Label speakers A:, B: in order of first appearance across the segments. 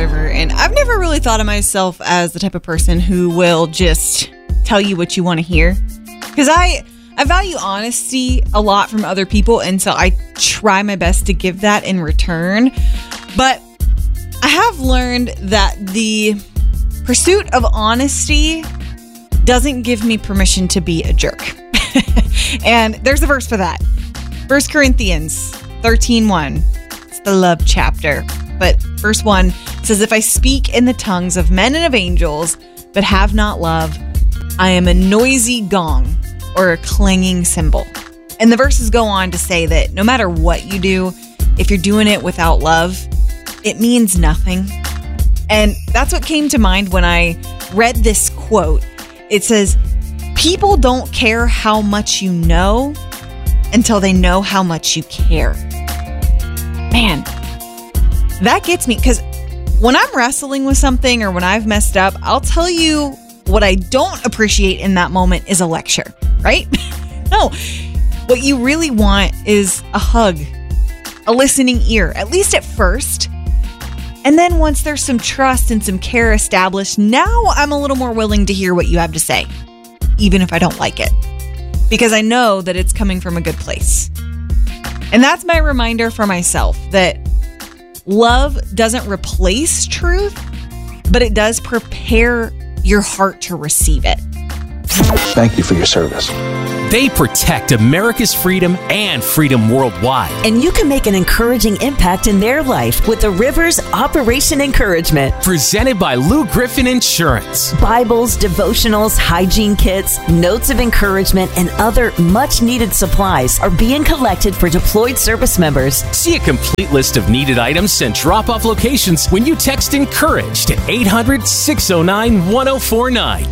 A: River, and I've never really thought of myself as the type of person who will just tell you what you want to hear. Because I value honesty a lot from other people, and so I try my best to give that in return. But I have learned that the pursuit of honesty doesn't give me permission to be a jerk. And there's a verse for that. 1 Corinthians 13:1. It's the love chapter. But verse 1 says, if I speak in the tongues of men and of angels, but have not love, I am a noisy gong or a clanging cymbal. And the verses go on to say that no matter what you do, if you're doing it without love, it means nothing. And that's what came to mind when I read this quote. It says, people don't care how much you know until they know how much you care. Man, that gets me, because when I'm wrestling with something or when I've messed up, I'll tell you what I don't appreciate in that moment is a lecture, right? No, what you really want is a hug, a listening ear, at least at first. And then once there's some trust and some care established, now I'm a little more willing to hear what you have to say, even if I don't like it, because I know that it's coming from a good place. And that's my reminder for myself that love doesn't replace truth, but it does prepare your heart to receive it.
B: Thank you for your service.
C: They protect America's freedom and freedom worldwide.
D: And you can make an encouraging impact in their life with the Rivers Operation Encouragement.
C: Presented by Lou Griffin Insurance.
D: Bibles, devotionals, hygiene kits, notes of encouragement, and other much-needed supplies are being collected for deployed service members.
C: See a complete list of needed items and drop-off locations when you text ENCOURAGE to 800-609-1049.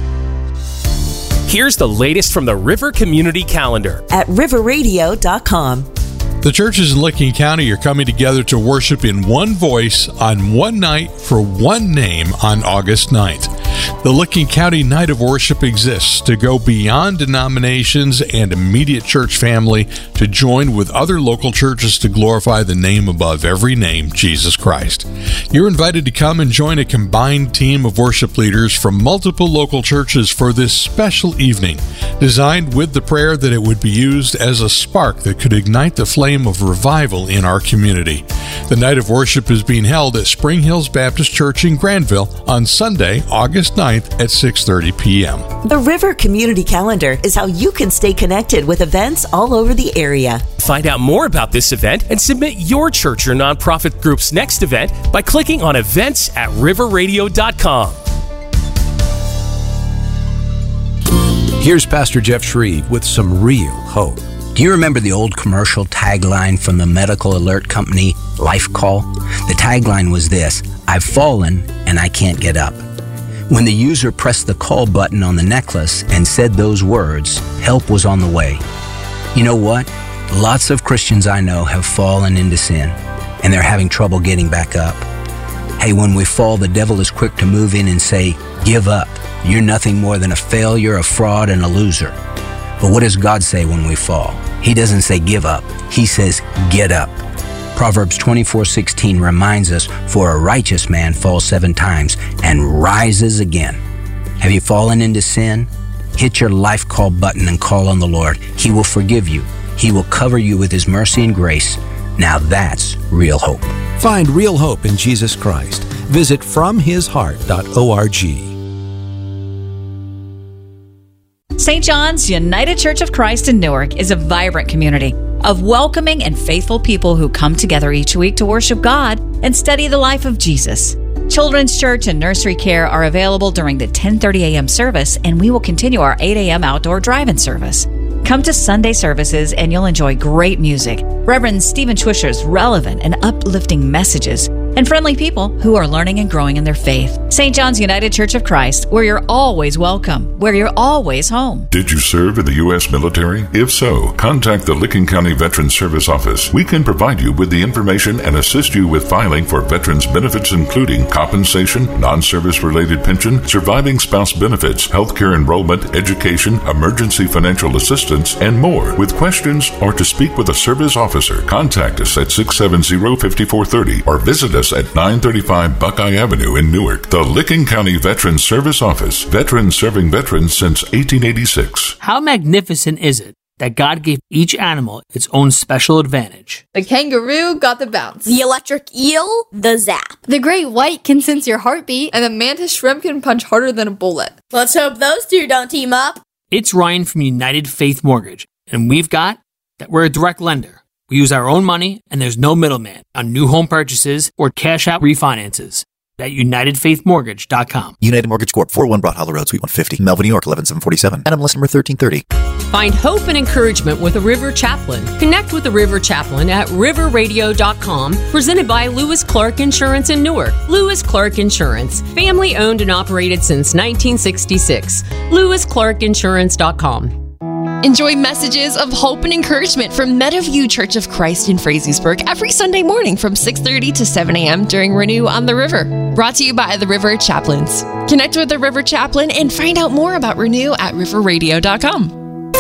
C: Here's the latest from the River Community Calendar
D: at riverradio.com.
E: The churches in Licking County are coming together to worship in one voice on one night for one name on August 9th. The Licking County Night of Worship exists to go beyond denominations and immediate church family to join with other local churches to glorify the name above every name, Jesus Christ. You're invited to come and join a combined team of worship leaders from multiple local churches for this special evening, designed with the prayer that it would be used as a spark that could ignite the flame of revival in our community. The Night of Worship is being held at Spring Hills Baptist Church in Granville on Sunday, August 9th at 6:30 p.m.
D: The River Community Calendar is how you can stay connected with events all over the area.
C: Find out more about this event and submit your church or nonprofit group's next event by clicking on events at riverradio.com.
F: Here's Pastor Jeff Shreve with some real hope.
G: Do you remember the old commercial tagline from the medical alert company, Life Call? The tagline was this: I've fallen and I can't get up. When the user pressed the call button on the necklace and said those words, help was on the way. You know what? Lots of Christians I know have fallen into sin, and they're having trouble getting back up. Hey, when we fall, the devil is quick to move in and say, give up. You're nothing more than a failure, a fraud, and a loser. But what does God say when we fall? He doesn't say give up. He says get up. Proverbs 24:16 reminds us, for a righteous man falls 7 times and rises again. Have you fallen into sin? Hit your life call button and call on the Lord. He will forgive you. He will cover you with His mercy and grace. Now that's real hope.
F: Find real hope in Jesus Christ. Visit FromHisHeart.org.
H: St. John's United Church of Christ in Newark is a vibrant community of welcoming and faithful people who come together each week to worship God and study the life of Jesus. Children's church and nursery care are available during the 10:30 a.m. service, and we will continue our 8 a.m. outdoor drive-in service. Come to Sunday services and you'll enjoy great music, Reverend Stephen Schwischer's relevant and uplifting messages, and friendly people who are learning and growing in their faith. St. John's United Church of Christ, where you're always welcome, where you're always home.
I: Did you serve in the U.S. military? If so, contact the Licking County Veterans Service Office. We can provide you with the information and assist you with filing for veterans benefits, including compensation, non-service-related pension, surviving spouse benefits, healthcare enrollment, education, emergency financial assistance, and more. With questions or to speak with a service officer, contact us at 670-5430 or visit us us at 935 Buckeye Avenue in Newark. The Licking County Veterans Service Office. Veterans serving veterans since 1886.
J: How magnificent is it that God gave each animal its own special advantage?
K: The kangaroo got the bounce.
L: The electric eel, the zap.
K: The great white can sense your heartbeat. And the mantis shrimp can punch harder than a bullet.
L: Let's hope those two don't team up.
J: It's Ryan from United Faith Mortgage, and we've got that we're a direct lender. We use our own money, and there's no middleman on new home purchases or cash-out refinances. At UnitedFaithMortgage.com.
M: United Mortgage Corp. 401 Broad Hollow Road, Suite 150, Melville, New York, 11747. NMLS number 1330.
N: Find hope and encouragement with a River Chaplain. Connect with the River Chaplain at riverradio.com. Presented by Lewis Clark Insurance in Newark. Lewis Clark Insurance. Family owned and operated since 1966. LewisClarkInsurance.com.
O: Enjoy messages of hope and encouragement from Meadowview Church of Christ in Frazeysburg every Sunday morning from 6:30 to 7 a.m. during Renew on the River. Brought to you by the River Chaplains. Connect with the River Chaplain and find out more about Renew at riverradio.com.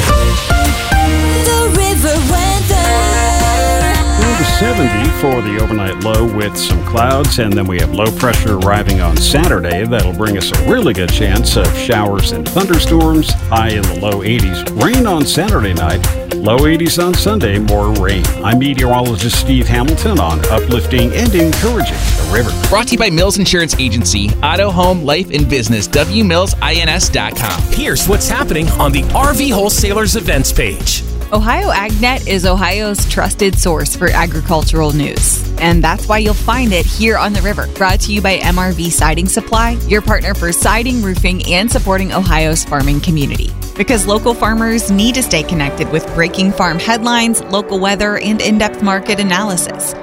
P: The River Weather.
Q: 70 for the overnight low with some clouds, and then we have low pressure arriving on Saturday. That'll bring us a really good chance of showers and thunderstorms, high in the low 80s. Rain on Saturday night, low 80s on Sunday, more rain. I'm meteorologist Steve Hamilton on Uplifting and Encouraging the River.
R: Brought to you by Mills Insurance Agency, Auto, Home, Life, and Business, WMillsINS.com.
C: Here's what's happening on the RV Wholesalers events page.
A: Ohio AgNet is Ohio's trusted source for agricultural news, and that's why you'll find it here on the river. Brought to you by MRV Siding Supply, your partner for siding, roofing, and supporting Ohio's farming community. Because local farmers need to stay connected with breaking farm headlines, local weather, and in-depth market analysis.